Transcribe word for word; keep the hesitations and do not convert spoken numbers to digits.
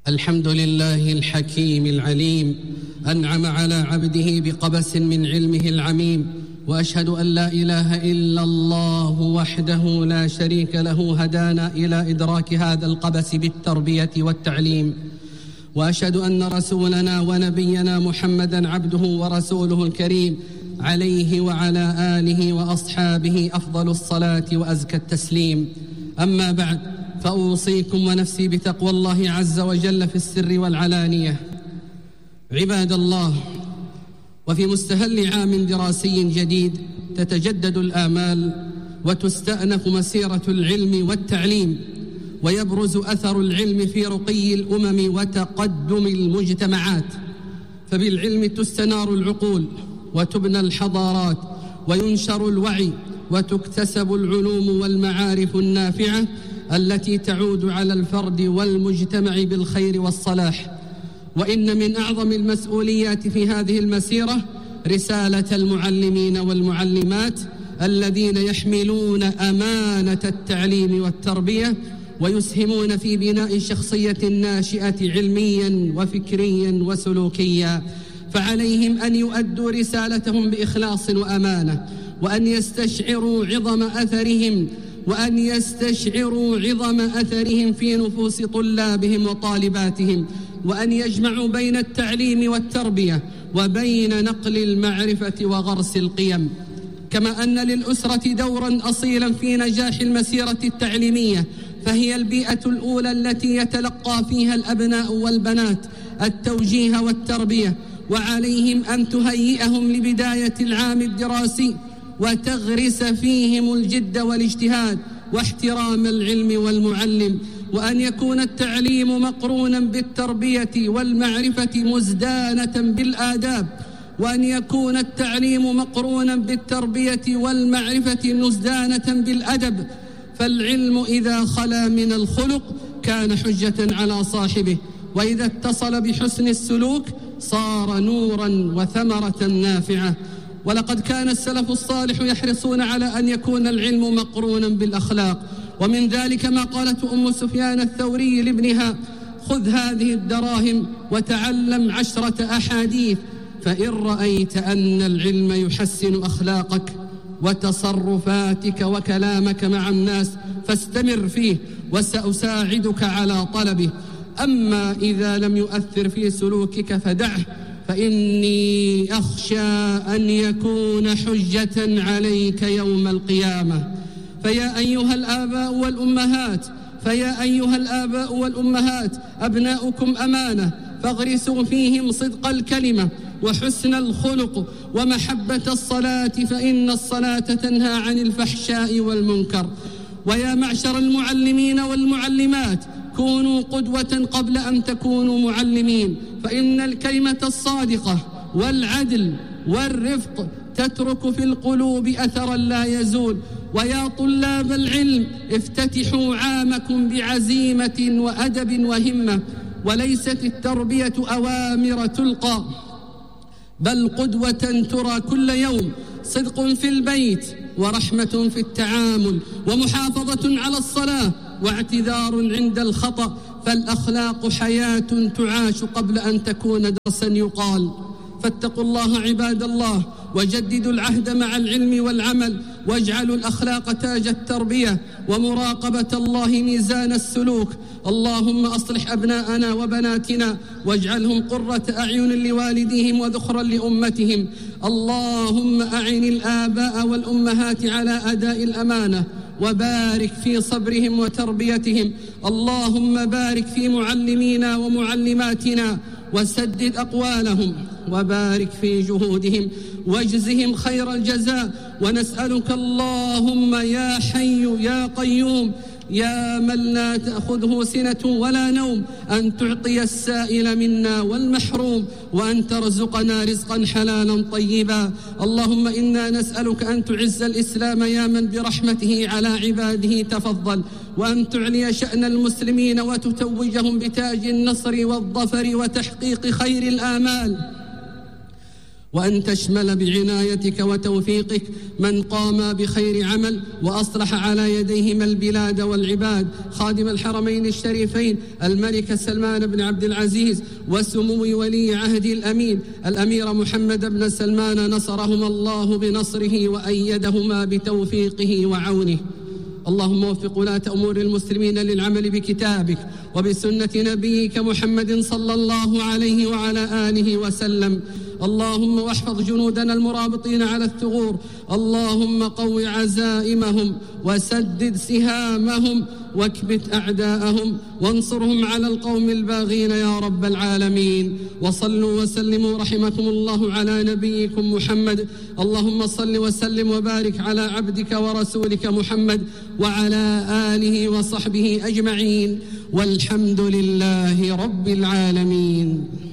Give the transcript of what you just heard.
الحمد لله الحكيم العليم، أنعم على عبده بقبس من علمه العميم، وأشهد أن لا إله إلا الله وحده لا شريك له هدانا إلى إدراك هذا القبس بالتربية والتعليم، وأشهد أن رسولنا ونبينا محمدًا عبده ورسوله الكريم، عليه وعلى آله وأصحابه أفضل الصلاة وأزكى التسليم. أما بعد، فأوصيكم ونفسي بتقوى الله عز وجل في السر والعلانية. عباد الله، وفي مستهل عام دراسي جديد تتجدد الآمال وتستأنف مسيرة العلم والتعليم، ويبرز أثر العلم في رقي الأمم وتقدم المجتمعات، فبالعلم تستنار العقول وتبنى الحضارات وينشر الوعي وتكتسب العلوم والمعارف النافعة التي تعود على الفرد والمجتمع بالخير والصلاح. وإن من أعظم المسؤوليات في هذه المسيرة رسالة المعلمين والمعلمات الذين يحملون أمانة التعليم والتربية ويسهمون في بناء شخصية ناشئة علميا وفكريا وسلوكيا، فعليهم أن يؤدوا رسالتهم بإخلاص وأمانة، وأن يستشعروا عظم أثرهم وأن يستشعروا عظم أثرهم في نفوس طلابهم وطالباتهم، وأن يجمعوا بين التعليم والتربية وبين نقل المعرفة وغرس القيم. كما أن للأسرة دورا أصيلا في نجاح المسيرة التعليمية، فهي البيئة الأولى التي يتلقى فيها الأبناء والبنات التوجيه والتربية، وعليهم أن تهيئهم لبداية العام الدراسي وتغرس فيهم الجد والاجتهاد واحترام العلم والمعلم، وأن يكون التعليم مقرونا بالتربية والمعرفة مزدانة بالآداب، وأن يكون التعليم مقرونا بالتربية والمعرفة مزدانة بالأدب، فالعلم إذا خلا من الخلق كان حجة على صاحبه، وإذا اتصل بحسن السلوك صار نورا وثمرة نافعة. ولقد كان السلف الصالح يحرصون على أن يكون العلم مقرونا بالأخلاق، ومن ذلك ما قالت أم سفيان الثوري لابنها: خذ هذه الدراهم وتعلم عشرة أحاديث، فإن رأيت أن العلم يحسن أخلاقك وتصرفاتك وكلامك مع الناس فاستمر فيه وسأساعدك على طلبه، أما إذا لم يؤثر في سلوكك فدعه، فإني أخشى أن يكون حجة عليك يوم القيامة. فيا أيها الآباء والأمهات فيا أيها الآباء والأمهات أبناؤكم أمانة، فاغرسوا فيهم صدق الكلمة وحسن الخلق ومحبة الصلاة، فإن الصلاة تنهى عن الفحشاء والمنكر. ويا معشر المعلمين والمعلمات، كونوا قدوة قبل أن تكونوا معلمين، فإن الكلمة الصادقة والعدل والرفق تترك في القلوب أثرا لا يزول. ويا طلاب العلم، افتتحوا عامكم بعزيمة وأدب وهمة، وليست التربية أوامر تلقى، بل قدوة ترى كل يوم، صدق في البيت ورحمة في التعامل ومحافظة على الصلاة واعتذار عند الخطأ، فالأخلاق حياة تعاش قبل أن تكون درسا يقال. فاتقوا الله عباد الله، وجددوا العهد مع العلم والعمل، واجعلوا الأخلاق تاج التربية ومراقبة الله ميزان السلوك. اللهم أصلح أبناءنا وبناتنا واجعلهم قرة أعين لوالديهم وذخرا لأمتهم. اللهم أعن الآباء والأمهات على أداء الأمانة وبارك في صبرهم وتربيتهم. اللهم بارك في معلمينا ومعلماتنا وسدد أقوالهم وبارك في جهودهم واجزهم خير الجزاء. ونسألك اللهم يا حي يا قيوم يا من لا تأخذه سنة ولا نوم أن تعطي السائل منا والمحروم، وأن ترزقنا رزقا حلالا طيبا. اللهم إنا نسألك أن تعز الإسلام يا من برحمته على عباده تفضل، وأن تعلي شأن المسلمين وتتوجهم بتاج النصر والظفر وتحقيق خير الآمال. وأن تشمل بعنايتك وتوفيقك من قام بخير عمل وأصلح على يديهما البلاد والعباد، خادم الحرمين الشريفين الملك سلمان بن عبد العزيز وسمو ولي عهد الأمين الأمير محمد بن سلمان، نصرهما الله بنصره وأيدهما بتوفيقه وعونه. اللهم وفق ولاة أمور المسلمين للعمل بكتابك وبسنة نبيك محمد صلى الله عليه وعلى آله وسلم. اللهم واحفظ جنودنا المرابطين على الثغور، اللهم قو عزائمهم وسدد سهامهم واكبت أعداءهم وانصرهم على القوم الباغين يا رب العالمين. وصلوا وسلموا رحمكم الله على نبيكم محمد. اللهم صل وسلم وبارك على عبدك ورسولك محمد وعلى آله وصحبه أجمعين، والحمد لله رب العالمين.